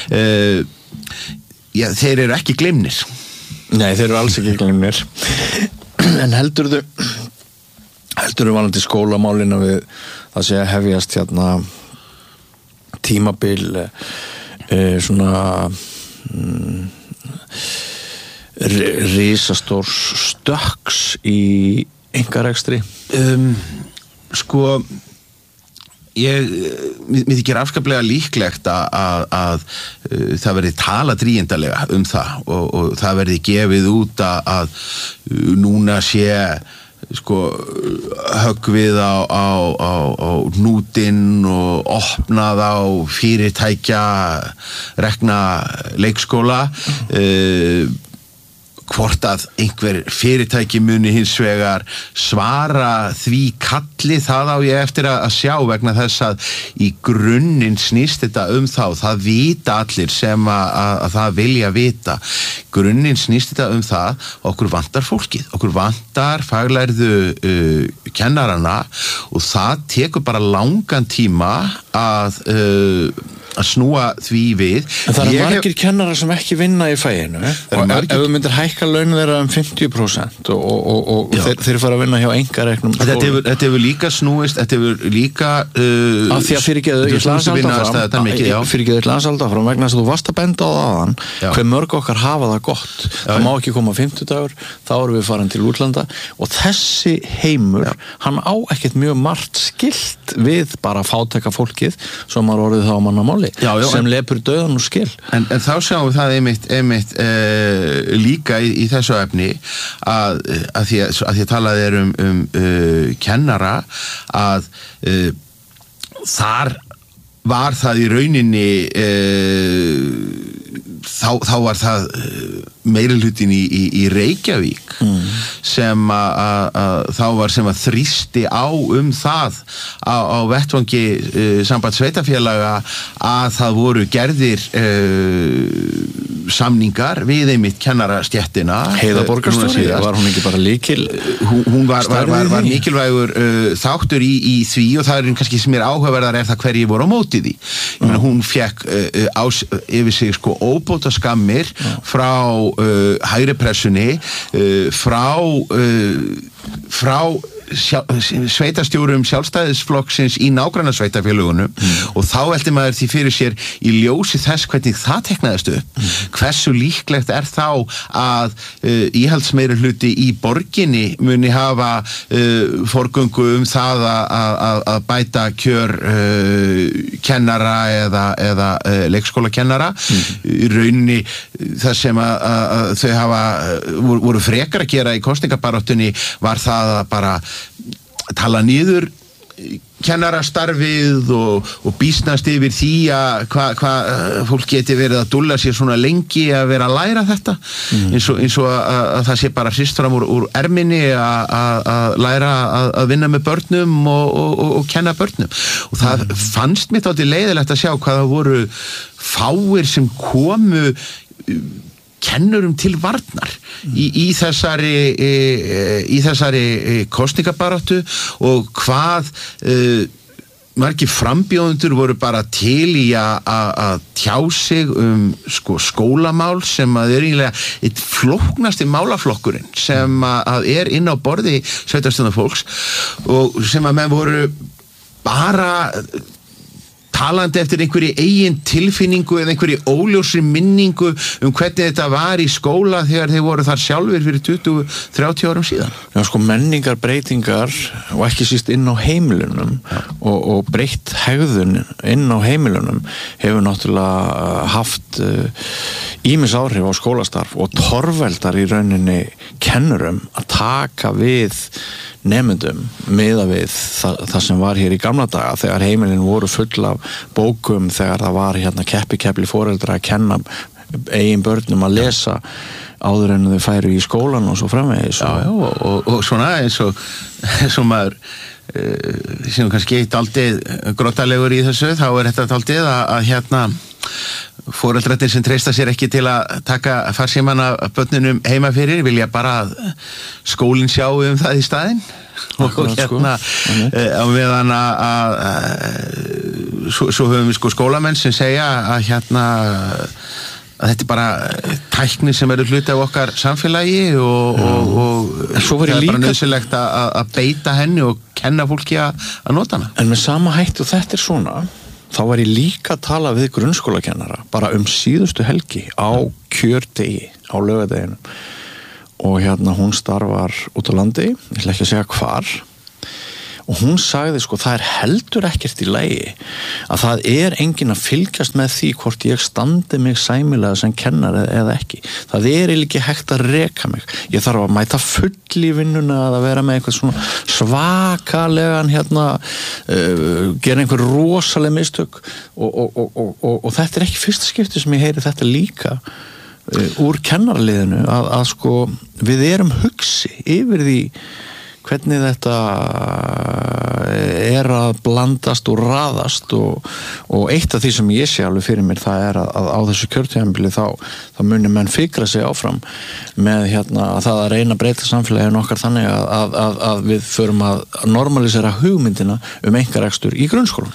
þeir eru ekki gleymnir. Nei, þeir eru alls ekki gleymnir. En heldurðu varandi skólamálina við það sé að hefjast tímabil svona risastór stökks í einkarekstri? Mér þykir afskaplega líklegt að það verði talað drýjendalega það og það verði gefið út að núna sé höggvið á hnútinn og opnað á fyrirtækja rekna leikskóla hvort að einhver fyrirtæki muni hins vegar svara því kalli það á ég eftir að sjá vegna þess að í grunninn snýst þetta það vita allir sem að það vilja vita grunninn snýst þetta það okkur vantar fólkið, okkur vantar faglærðu kennarana og það tekur bara langan tíma að snúa því við. En það eru margir kennarar sem ekki vinna í faginu og ef við myndir hækka launin þeirra 50% og þeir fara að vinna hjá einkareknum Þetta hefur líka snúist, þetta hefur líka af því að fyrirgeðu ég lansalda fram vegna þess að þú varst að benda á aðan hver mörg okkar hafa það gott það má ekki koma 50 dagur þá erum við farin til útlanda og þessi heimur, hann á ekkert mjög margt skilt við bara fátæka fólkið sem har orðið þá mannamáli sem lepur döðan og skil en þá sjáum við það einmitt líka í þessu efni að því að talaði um kennara að þar var það í rauninni þá var það meirihlutin í Reykjavík sem að þá var sem að þrýsti á það á vettvangi samband sveitarfélaga að það voru gerðir samningar við einmitt kennarastéttina Heiða borgarstjóri, var hún ekki bara lykil hún var mikilvægur þáttur í því og það er kannski sem áhugaverðar það hverjir voru á móti því hún fekk yfir sig óbóta skammir frá hægri pressunni frá sveitarstjórum sjálfstæðisflokksins í nágrannasveitarfélögunum og þá velti maður því fyrir sér í ljósi þess hvernig það teknaðist upp hversu líklegt þá að íhaldsmeirihluti í borginni muni hafa forgöngu það að bæta kjör kennara eða leikskólakennara í rauninni það sem að þau voru frekar að gera í kosningabaráttunni var það að bara tala niður kennarastarfið og býsnast yfir því að hvað fólk geti verið að dúlla sér svona lengi að vera að læra þetta eins og að það sé bara hrist fram úr erminni að læra að vinna með börnum og kenna börnum og það fannst mér þátti leiðilegt að sjá hvað það voru fáir sem komu kennurum til varnar í þessari kosningabaráttu og hvað margir frambjóðendur voru bara til í að tjá sig skólamál sem að er eiginlega eitt flóknasti málaflokkurinn sem að er inn á borði sveitarstjórnarfólks og sem að menn voru bara talandi eftir einhverju eigin tilfinningu eða einhverju óljósri minningu hvernig þetta var í skóla þegar þeir voru þar sjálfir fyrir 20-30 árum síðan? Já, sko, menningar breytingar og ekki síst inn á heimilunum og breytt hegðun inn á heimilunum hefur náttúrulega haft ýmis áhrif á skólastarf og torveldar í rauninni kennurum að taka við nemendum miða við það sem var hér í gamla daga þegar heimilin voru full af bókum, þegar það var keppi foreldra að kenna eigin börnum að lesa áður en þau færu í skólan og svo framvegis. Já, og svona eins og maður sem kannski dálítið grottalegur í þessu, þá þetta dálítið að foreldrarnir sem treysta sér ekki til að taka farsímann af börnunum heima fyrir vilja bara að skólinn sjái það í staðinn og á meðan að svo höfum við skólamenn sem segja að þetta er bara tækni sem eru hluti af okkar samfélagi og það er bara nauðsynlegt að beita henni og kenna fólki að nota hana. En með sama hætti og þetta er svona, þá var ég líka að tala við grunnskólakennara bara síðustu helgi á kjördegi á laugardeginum og hún starfar út á landi, ég ætla ekki að segja hvar, og hún sagði það er heldur ekkert í lagi að það er enginn að fylgjast með því hvort ég standi mig sæmilega sem kennari eða ekki. Það er ekki hægt að reka mig. Ég þarf að mæta full í vinnuna að vera með eitthvað svona svakalegan gera einhver rosaleg mistök og þetta er ekki fyrsta skipti sem ég heyri þetta líka úr kennaraliðinu að við erum hugsi yfir því hvernig þetta er að blandast og raðast og eitt af því sem ég sé alveg fyrir mér það er að á þessu kjörtímabili þá muni menn fikra sig áfram með það að reyna að breyta samfélaginu okkar þannig að við förum að normalisera hugmyndina einkarekstur í grunnskólanum.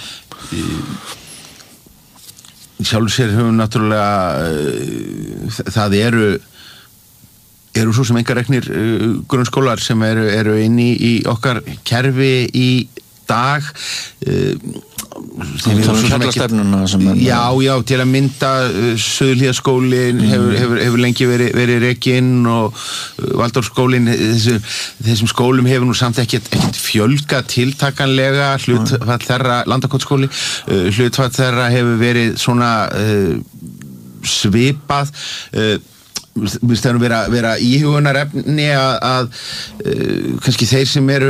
Sjálfur sér höfum náttúrulega það eru svo sem einkareknir grunnskólar sem eru inn í okkar kerfi í dag kjallarstefnuna já, til að mynda Suðurhlíðaskólinn hefur lengi verið rekinn og Valdorfsskólinn þessum skólum hefur nú samt ekkert fjölga tiltakanlega hlutfall þeirra Landakotsskóli hlutfall þeirra hefur verið svona svipað við stæðum vera íhugunarefni að kannski þeir sem eru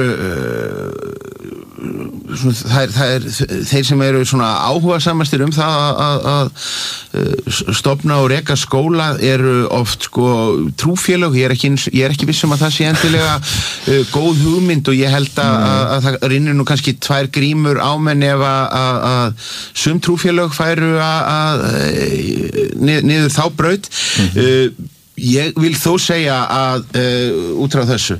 þeir sem eru svona áhugasamastir það að stofna og reka skóla eru oft trúfélög, ég er ekki viss að það sé endilega góð hugmynd og ég held að það rinnir nú kannski tvær grímur á menn ef að sum trúfélög færu að niður þá braut ég vil þó segja að út frá þessu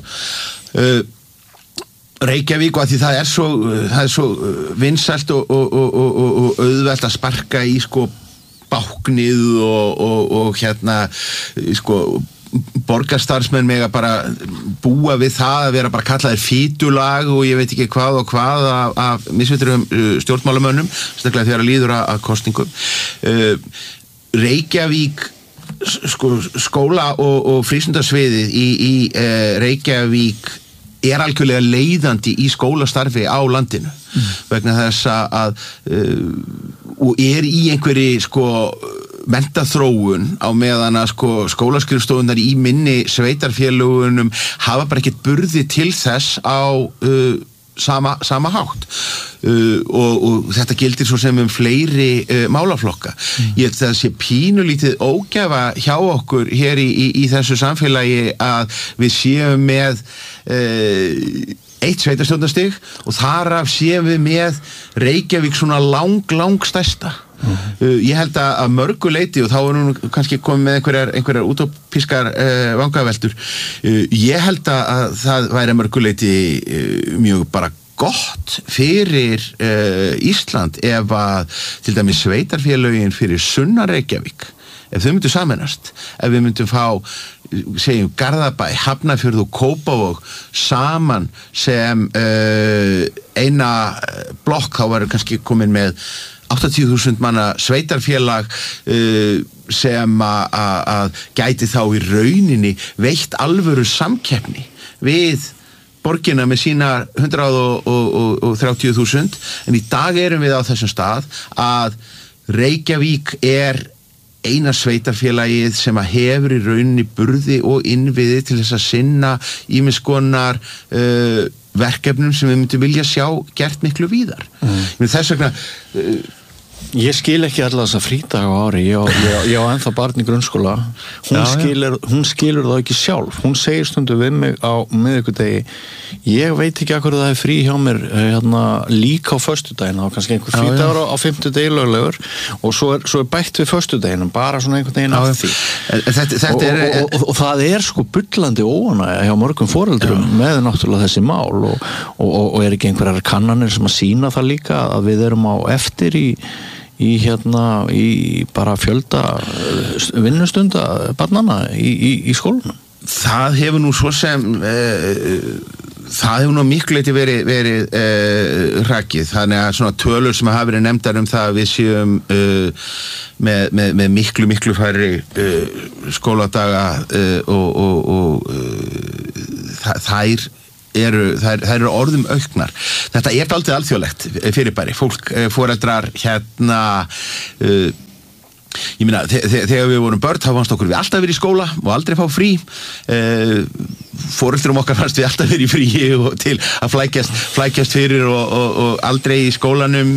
Reykjavík og að því það er svo vinsælt og auðvelt að sparka í báknið og borgarstarfsmenn mega bara búa við það að vera bara kallaðir fítulag og ég veit ekki hvað og hvað af misvitrum stjórnmálamönnum staklega þegar líður að kosningum Reykjavík skóla og frístundasviðið í Reykjavík er algjörlega leiðandi í skólastarfi á landinu vegna þess að og er í einhverri menntaþróun á meðan að skólaskrifstofunar í minni sveitarfélögunum hafa bara ekkert burði til þess á sama hátt og þetta gildir svo sem fleiri málaflokka. Ég held að það sé pínulítið ógæfa hjá okkur hér í þessu samfélagi að við séum með eitt sveitarstjórnarstig og þaraf séum við með Reykjavík svona lang stærsta. Ég held að mörgu leyti og þá nú kannski komið með einhverjar útópískar vangaveltur ég held að það væri mörgu leyti mjög bara gott fyrir Ísland ef að til dæmis sveitarfélögin fyrir sunnan Reykjavík ef þau myndu sameinast ef við myndum fá segjum Garðabæ, Hafnarfjörð og Kópavog saman sem eina blokk þá varu kannski komin með 80.000 manna sveitarfélag sem að gæti þá í rauninni veitt alvöru samkeppni við borgina með sína 130.000 en í dag erum við á þessum stað að Reykjavík eina sveitarfélagið sem að hefur í rauninni burði og innviði til þess að sinna ýmiss konar verkefnum sem við myndum vilja sjá gert miklu víðar. Þess vegna Ég skil ekki alla þessa frídaga á ári, ég á ennþá barn í grunnskóla, hún skilur það ekki sjálf, hún segir stundum við mig á miðvikudegi, ég veit ekki akkur það frí hjá mér líka á föstudaginn, þá kannski einhver frídagur á fimmtudegi löglegur og svo er bætt við föstudaginnum, bara svona einhvern veginn af því. Og það sko bullandi óánægja hjá mörgum foreldrum með náttúrulega þessi mál og ekki einhverjar kannanir sem að sýna það líka að við erum á eftir í bara fjölda vinnustunda barnanna í skólanum. Það hefur nú svo sem það hefur nú miklu leyti verið hrakið, þannig að svona tölur sem hafa verið nefndar það að við séum með miklu færri skóladaga og þær eru orðum auknar. Þetta dálítið alþjóðlegt fyrirbæri. Fólk, foreldrar ég meina, þegar við vorum börn þá fannst okkur við alltaf verið í skóla og aldrei fá frí. Foreldrum okkar fannst við alltaf verið í fríi og til að flækjast fyrir og aldrei í skólanum.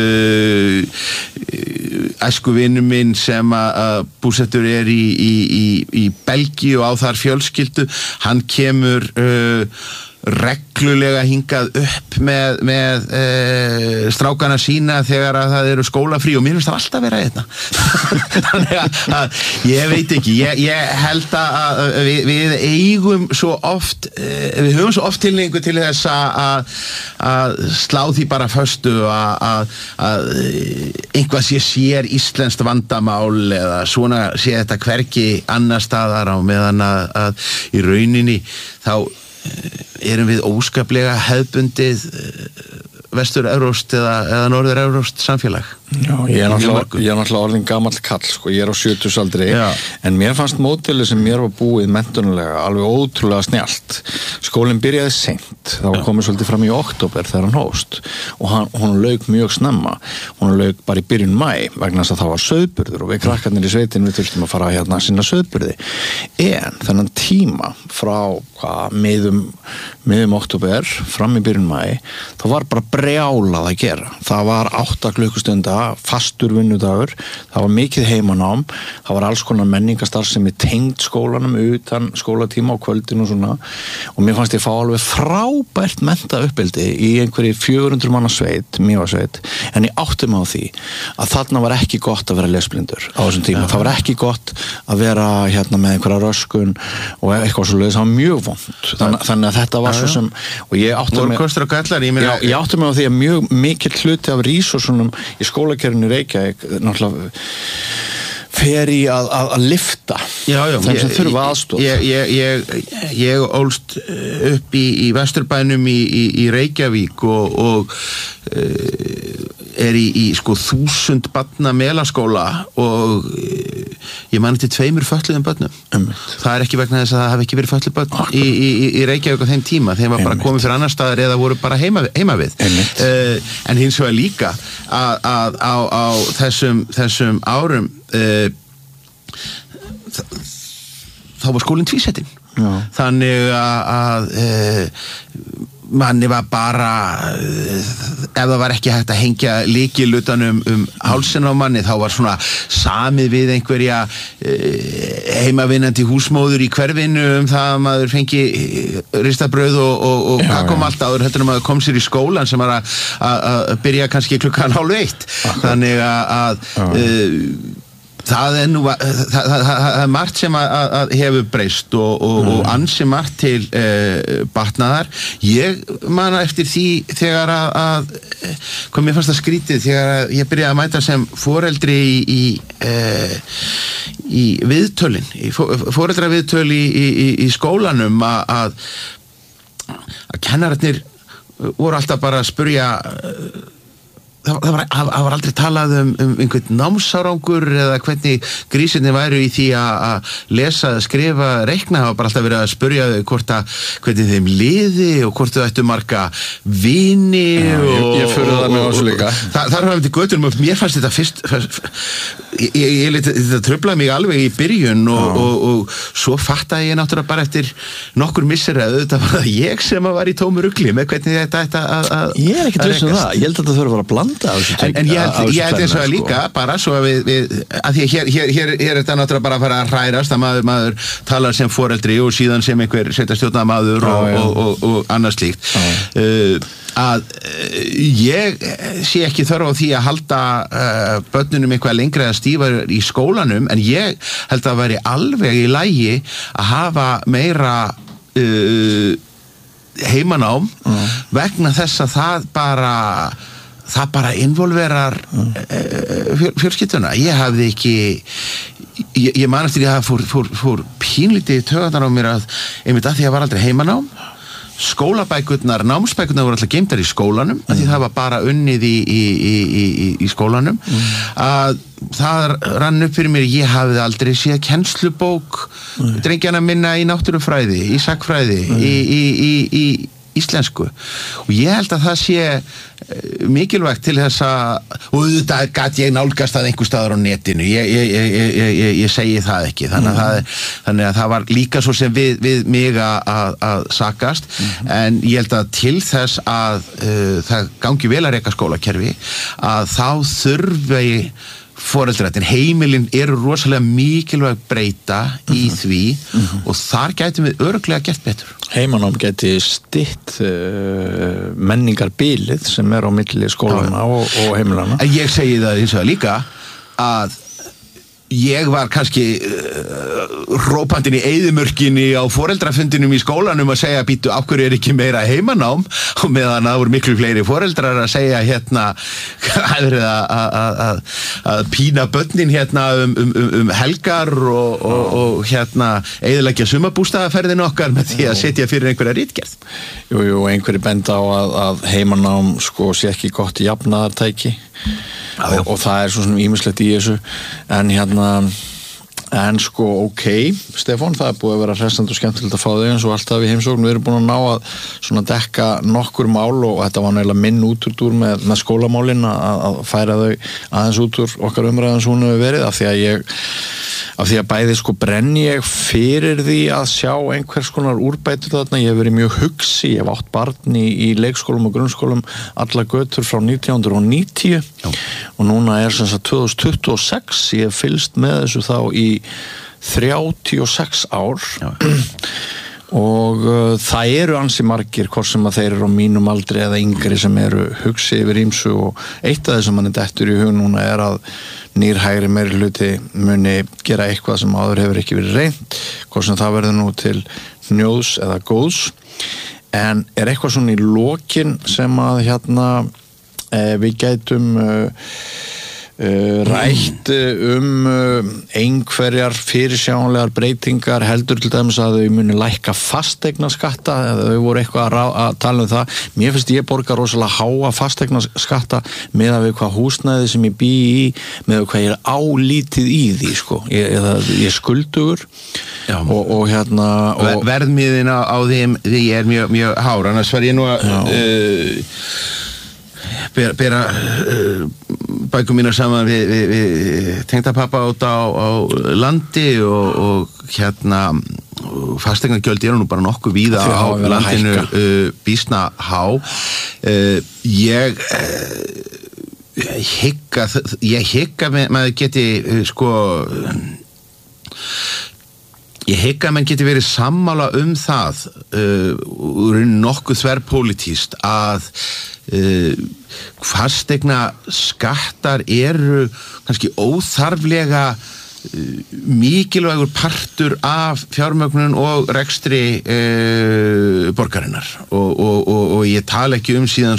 Æskuvinur minn sem að búsettur í Belgíu og á þar fjölskyldu, hann kemur reglulega hingað upp með strákana sína þegar að það eru skólafrí og mér finnst það alltaf vera þetta. Þannig að ég veit ekki, ég held að við eigum svo oft, við höfum svo oft tilhneigingu til þess að slá því bara föstu að einhvað sér íslenskt vandamál eða svona sé þetta hvergi annar staðar á meðan að í rauninni þá erum við óskaplega hefðbundið vestur-evrópskt eða norður-evrópskt samfélag. Já, ég er náttúrulega orðin gamall kall, ég er á 70-aldri, en mér fannst módelið sem mér var búið menntunulega alveg ótrúlega snjallt. Skólinn byrjaði seint, það var komið svolítið fram í október þegar hann hófst og hún lauk mjög snemma, hún lauk bara í byrjun maí vegna þess að það var sauðburður og við krakkarnir í sveitin við þurftum að fara að sinna sauðburði. En þennan tíma frá miðum október fram í byrjun maí, þá var bara brjálað að gera. Það var 8 klukkustunda fastur vinnudagur, það var mikið heimanám, það var alls konar menningastarf sem tengd skólanum utan skólatíma á kvöldin og svona og mér fannst ég fá alveg frábært mennta uppeldi í einhverju 400 manna sveit, Mývatnssveit, en ég átti mig á því að þarna var ekki gott að vera lesblindur á þessum tíma, það var ekki gott að vera með einhverja röskun og eitthvað svoleiðis, það var mjög vont þannig að þetta var svo sem og ég átti mig á því að mjög mikill hluti af resursunum í skólakerfinu Reykjavík náttúrulega fer í að lifta þeim sem þurfa aðstoð. Ég ólst upp í Vesturbænum í Reykjavík og er í 1000 barna melaskóla og ég man til 2 fötluðum börnum. Það er ekki vegna þess að það hafi ekki verið fötluð börn í Reykjavík á þeim tíma, þeim var bara komið fyrir annar staðar eða voru bara heima við. En hins vegar líka að á þessum árum þá var skólinn tvísetinn. Þannig að manni var bara ef það var ekki hægt að hengja lykil utan hálsinn á manni þá var svona samið við einhverja heimavinnandi húsmóður í hverfinu það að maður fengi ristabrauð og kakómalt áður heldur maður kom sér í skólan sem var að byrja kannski 12:30. Þannig að það er margt sem að hefur breyst og ansi margt til batnaðar. Ég man eftir því þegar að hvað mér fannst það skrítið þegar ég byrjaði að mæta sem foreldri í viðtölin, foreldraviðtöl í skólanum að kennararnir voru alltaf bara að spurja það var aldrei talað um einhvern námsárangur eða hvernig grísinni væru í því að lesa, skrifa, reikna. Það var bara alltaf verið að spurja hvernig þeim liði og hvort þau ættu marga vini. Ég fyrir það með þessu líka. Þar var við til götunum og mér fannst þetta fyrst þetta truflaði mig alveg í byrjun og svo fattaði ég náttúrulega bara eftir nokkur misseri að þetta var ég sem var í tómu rugli með hvernig þetta ætti að ég ekkert viss það. Ég held að þetta þurfa að vera blanda en ég held eins og að líka bara svo að við að því að hér er þetta náttúrulega bara að fara að hrærast að maður talar sem foreldri og síðan sem einhver sveitarstjórnarmaður og annað slíkt að ég sé ekki þörf á því að halda börnunum eitthvað lengra eða stífar í skólanum en ég held að væri alveg í lagi að hafa meira heimanám vegna þess að það bara involverar fjölskylduna. Ég hafði ekki ég man eftir að fór pínlítið taugarnar á mér að einmitt að því að var aldrei heimanám námsbækurnar voru alltaf geymdar í skólanum af því það var bara unnið í skólanum að það rann upp fyrir mér ég hafði aldrei séð kennslubók drengjana minna í náttúrufræði í sagnfræði í íslensku og ég held að það sé mikilvægt til þess að og þetta gat ég nálgast að einhver staðar á netinu ég segi það ekki þannig að það var líka svo sem við mig að sakast en ég held að til þess að það gangi vel að reka skólakerfi að þá þurfi foreldratin, heimilin eru rosalega mikilvæg breyta í því og þar gætum við örugglega gert betur. Heimanám gæti stytt menningarbilið sem er á milli skólana og heimilana. En ég segi það eins og líka að ég var kannski rópandinn í eyðimörkinni á foreldrafundinum í skólanum að segja býttu af hverju er ekki meira heimanám og meðan það voru miklu fleiri foreldrar að segja að pína börnin helgar og eyðileggja sumarbústaðaferðin okkar með því að setja fyrir einhverja ritgerð. Jú, einhverju benda á að heimanám sé ekki gott jafnaðartæki og það er svona ýmislegt í þessu en ok, Stefán, það er búið að vera hressandi og skemmtilegt að fá þig eins og alltaf í heimsókn við erum búin að ná að svona dekka nokkur mál og þetta var nægilega minn útúrdúr með skólamálin að færa þau aðeins út úr okkar umræðan svo hún hefur verið af því að bæði brenni ég fyrir því að sjá einhvers konar úrbætur þarna, ég hef verið mjög hugsi, ég hef átt barn í leikskólum og grunnskólum alla götur frá 1990 og núna er sem sagt 2026, ég hef fylgst með þessu þá í 36 ár og það eru ansi margir hvort sem að þeir eru á mínum aldri eða yngri sem eru hugsi yfir ýmsu og eitt af þessum manni dettur í hug núna er að nýr hægri meirihluti muni gera eitthvað sem áður hefur ekki verið reynt hvort sem það verður nú til hnjóðs eða góðs en er eitthvað svona í lokin sem að við gætum rætt einhverjar fyrirsjáanlegar breytingar heldur til dæmis að þau muni lækka fasteignaskatta eða þau voru eitthvað að tala það mér finnst ég borga rosalega háa fasteignaskatta með að við hvað húsnæði sem ég bý í með hvað ég er álítið í því ég skuldugur og verðmiðin á því er mjög hár annars var ég nú að bera bækur mínar saman við tengdapappa út á landi og fasteignagjöld eru nú bara nokkuð víða á landinu býsna há ég hygg að maður geti ég hygg að menn geti verið sammála það nokkuð þverpólitískt að fasteigna skattar eru kannski óþarflega mikilvægur partur af fjármögnun og rekstri borgarinnar og ég tala ekki síðan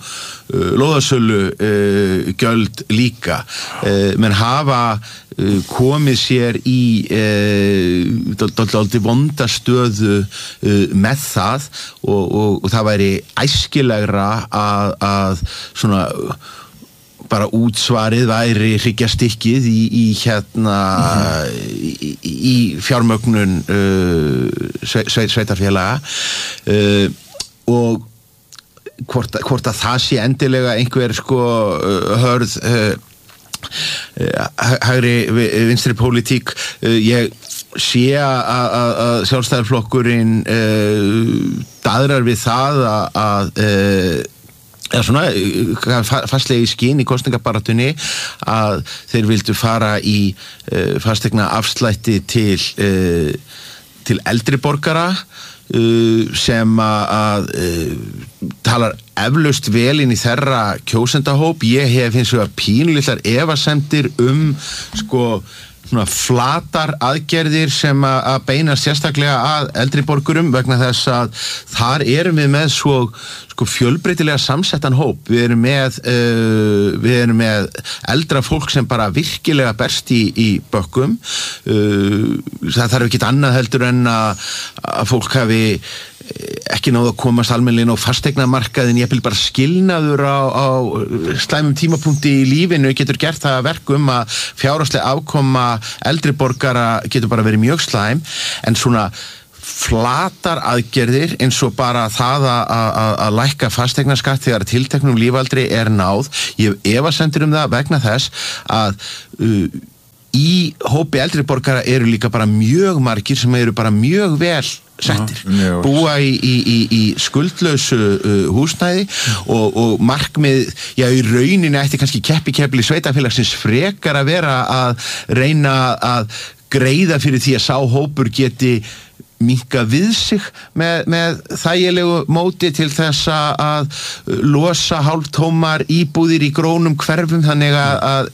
lóðasölu gjöld líka menn hafa komið sér í dálítið vonda stöðu með það og það væri æskilegra að svona bara útsvarið væri hryggjarstykkið í í fjármögnun sveitarfélaga og hvort að það sé endilega einhver hörð hægri vinstri pólitík ég sé að Sjálfstæðisflokkurinn daðrar við það að eða svona fastlega í skinn í kosningabaráttunni að þeir vildu fara í fasteigna afslætti til eldri borgara sem að talar eflaust vel inn í þeirra kjósendahóp. Ég hef hins vegar pínulitlar efasemdir svona flatar aðgerðir sem að beina sérstaklega að eldri borgurum vegna þess að þar erum við með svo fjölbreytilega samsettan hóp. Við erum með eldra fólk sem bara virkilega berst í bökkum. Það þarf ekki annað heldur en að fólk hafi ekki náðu að komast almennilega á fasteignamarkaðin, ég vil bara skilnaður á slæmum tímapunkti í lífinu getur gert það að verkum að fjárhagsleg afkoma eldri borgara getur bara verið mjög slæm, en svona flatar aðgerðir eins og bara það að lækka fasteignaskatt þegar tilteknum lífaldri náð. Ég efasemdir það vegna þess að í hópi eldri borgara eru líka bara mjög margir sem eru bara mjög vel settir, búa í skuldlausu húsnæði og markmið, í rauninni ætti kannski keppikefli sveitafélagsins frekar að vera að reyna að greiða fyrir því að sá hópur geti minnka við sig með þægilegu móti til þess að losa hálftómar íbúðir í grónum hverfum, þannig að